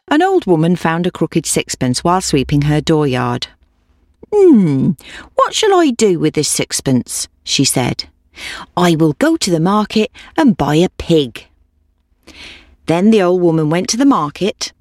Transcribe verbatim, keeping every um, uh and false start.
An old woman found a crooked sixpence while sweeping her dooryard. "Hmm, what shall I do with this sixpence?" she said. "I will go to the market and buy a pig." Then the old woman went to the market